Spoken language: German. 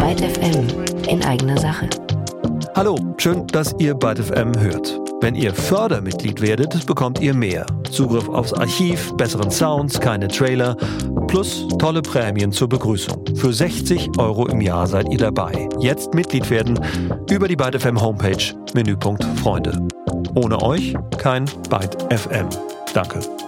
Byte FM in eigener Sache. Hallo, schön, dass ihr Byte FM hört. Wenn ihr Fördermitglied werdet, bekommt ihr mehr. Zugriff aufs Archiv, besseren Sounds, keine Trailer, plus tolle Prämien zur Begrüßung. Für 60 € im Jahr seid ihr dabei. Jetzt Mitglied werden über die Byte FM Homepage, Menüpunkt Freunde. Ohne euch kein Byte FM. Danke.